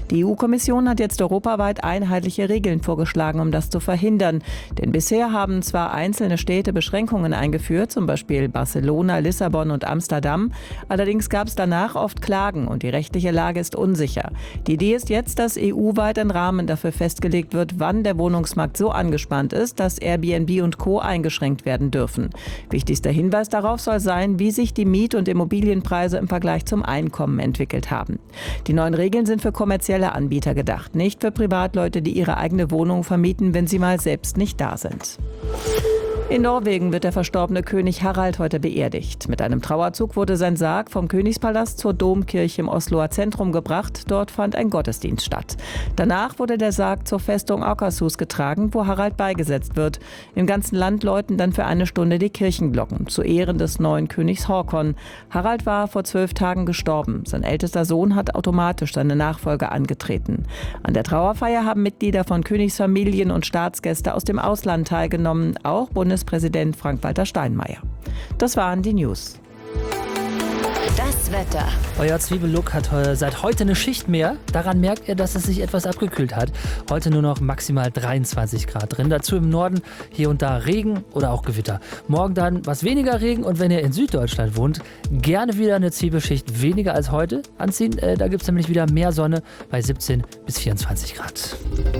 Die EU-Kommission hat jetzt europaweit einheitliche Regeln vorgeschlagen, um das zu verhindern. Denn bisher haben zwar einzelne Städte Beschränkungen eingeführt, zum Beispiel Barcelona, Lissabon und Amsterdam. Allerdings gab es danach oft Klagen und die rechtliche Lage ist unsicher. Die Idee ist jetzt, dass EU-weit ein Rahmen dafür festgelegt wird, wann der Wohnungsmarkt so angespannt ist, dass Airbnb und Co. eingeschränkt werden dürfen. Wichtigster Hinweis darauf soll sein, wie sich die Miet- und Immobilienpreise im Vergleich zum Einkommen entwickelt haben. Die neuen Regeln sind für kommerzielle Anbieter gedacht, nicht für Privatleute, die ihre eigene Wohnung vermieten, wenn sie mal selbst nicht da sind. In Norwegen wird der verstorbene König Harald heute beerdigt. Mit einem Trauerzug wurde sein Sarg vom Königspalast zur Domkirche im Osloer Zentrum gebracht. Dort fand ein Gottesdienst statt. Danach wurde der Sarg zur Festung Akershus getragen, wo Harald beigesetzt wird. Im ganzen Land läuten dann für eine Stunde die Kirchenglocken zu Ehren des neuen Königs Håkon. Harald war vor 12 Tagen gestorben. Sein ältester Sohn hat automatisch seine Nachfolge angetreten. An der Trauerfeier haben Mitglieder von Königsfamilien und Staatsgäste aus dem Ausland teilgenommen, auch Bundespräsident Frank-Walter Steinmeier. Das waren die News. Das Wetter. Euer Zwiebellook hat seit heute eine Schicht mehr. Daran merkt ihr, dass es sich etwas abgekühlt hat. Heute nur noch maximal 23 Grad drin. Dazu im Norden hier und da Regen oder auch Gewitter. Morgen dann was weniger Regen und wenn ihr in Süddeutschland wohnt, gerne wieder eine Zwiebelschicht weniger als heute anziehen. Da gibt es nämlich wieder mehr Sonne bei 17 bis 24 Grad.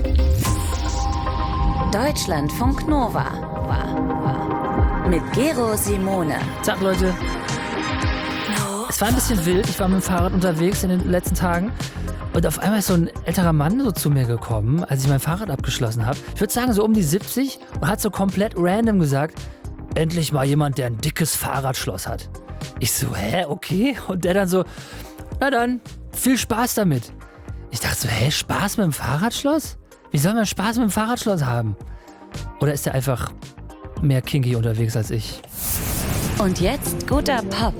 Deutschlandfunk Nova. Mit Gero Simone. Tag Leute. Es war ein bisschen wild. Ich war mit dem Fahrrad unterwegs in den letzten Tagen. Und auf einmal ist so ein älterer Mann so zu mir gekommen, als ich mein Fahrrad abgeschlossen habe. Ich würde sagen so um die 70 und hat so komplett random gesagt, endlich mal jemand, der ein dickes Fahrradschloss hat. Ich so, okay? Und der dann so, na dann, viel Spaß damit. Ich dachte so, Spaß mit dem Fahrradschloss? Wie soll man Spaß mit dem Fahrradschloss haben? Oder ist er einfach mehr kinky unterwegs als ich? Und jetzt guter Pop.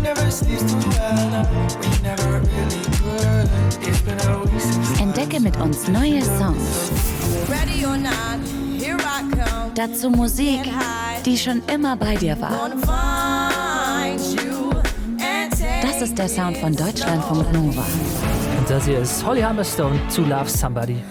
Entdecke mit uns neue Songs. Dazu Musik, die schon immer bei dir war. Das ist der Sound von Deutschlandfunk Nova. Und das hier ist Holly Humberstone zu Love Somebody.